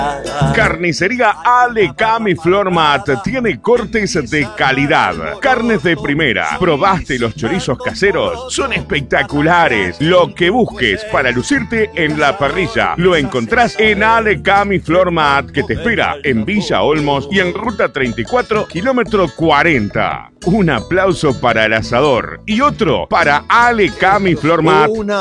Carnicería Alecam y Flormat tiene cortes de calidad, carnes de primera. ¿Probaste los chorizos caseros? Son espectaculares. Lo que busques para lucirte en la parrilla lo encontrás en Alecam y Flormat, que te espera en Villa Olmos y en Ruta 34, kilómetro 40. Un aplauso para el asador y otro para Alecam y Flormat.